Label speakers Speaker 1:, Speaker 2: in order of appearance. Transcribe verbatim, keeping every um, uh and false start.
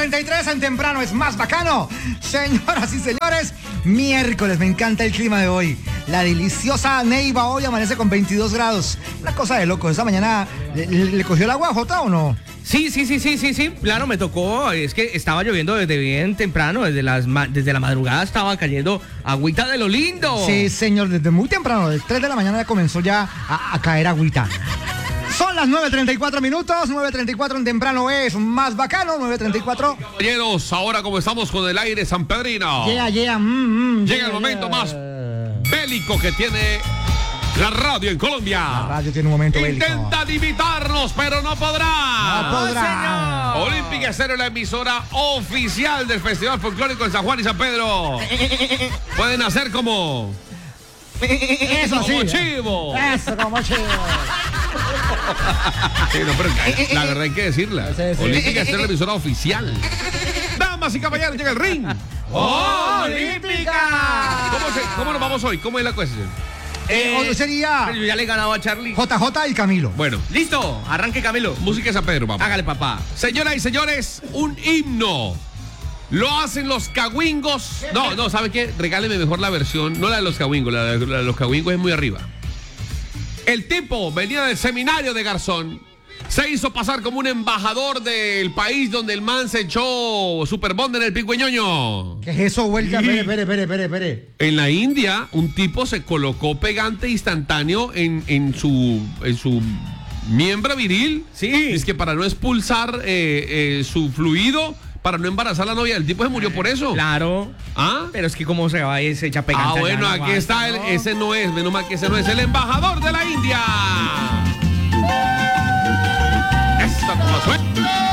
Speaker 1: treinta y tres en temprano es más bacano. Señoras y señores, miércoles, me encanta el clima de hoy. La deliciosa Neiva hoy amanece con veintidós grados. Una cosa de loco. ¿Esta mañana le, le, le cogió el agua a Jota o no?
Speaker 2: Sí, sí, sí, sí, sí, sí, claro, me tocó, es que estaba lloviendo desde bien temprano, desde las desde la madrugada estaba cayendo agüita de lo lindo.
Speaker 1: Sí, señor, desde muy temprano, desde tres de la mañana ya comenzó ya a, a caer agüita. Son las nueve treinta y cuatro minutos, nueve treinta y cuatro en temprano es más bacano, nueve treinta y cuatro.
Speaker 3: Caballeros, ahora como estamos con el aire sanpedrino.
Speaker 1: Yeah, yeah, mm, mm,
Speaker 3: Llega
Speaker 1: yeah,
Speaker 3: el momento
Speaker 1: yeah.
Speaker 3: más bélico que tiene la radio en Colombia.
Speaker 1: La radio tiene un momento bélico.
Speaker 3: Intentan imitarnos, pero no podrá.
Speaker 1: No podrá.
Speaker 3: Olímpica Estéreo, la emisora oficial del Festival Folclórico en San Juan y San Pedro. Pueden hacer como...
Speaker 1: Eso sí.
Speaker 3: Como chivo.
Speaker 1: Eso, como chivo.
Speaker 3: Sí, no, pero la verdad hay que decirla.
Speaker 1: Sí, sí.
Speaker 3: Olímpica Estéreo, la emisora oficial. Damas y caballeros, llega el ring.
Speaker 2: ¡Olímpica!
Speaker 3: ¿Cómo, se, ¿Cómo nos vamos hoy? ¿Cómo es la cuestión?
Speaker 1: Eh, hoy sería
Speaker 2: Pero yo ya le he ganado a Charlie.
Speaker 1: J J y Camilo.
Speaker 3: Bueno,
Speaker 2: Listo, arranque Camilo.
Speaker 3: música de San Pedro, papá.
Speaker 2: Hágale, papá.
Speaker 3: Señoras y señores, un himno. Lo hacen los cagüingos. No, no, ¿sabe qué? Regáleme mejor la versión, no la de los cagüingos, la de, la de los cagüingos es muy arriba. El tipo venía del seminario de Garzón. Se hizo pasar como un embajador del país donde el man se echó Superbond en el pingüeñoño.
Speaker 1: ¿Qué es eso, vuelta? Espere, espere, espere, espere, espere.
Speaker 3: En la India, un tipo se colocó pegante instantáneo en, en su en su miembro viril.
Speaker 2: Sí.
Speaker 3: Es que para no expulsar eh, eh, su fluido, para no embarazar a la novia. El tipo se murió por eso.
Speaker 2: Claro.
Speaker 3: ¿Ah?
Speaker 2: Pero es que como se va y se echa pegante.
Speaker 3: Ah,
Speaker 2: allá,
Speaker 3: bueno,
Speaker 2: no
Speaker 3: aquí
Speaker 2: aguanta,
Speaker 3: está, el,
Speaker 2: ¿no?
Speaker 3: ese no es, menos mal que ese no es el embajador de la India. Esta como suena.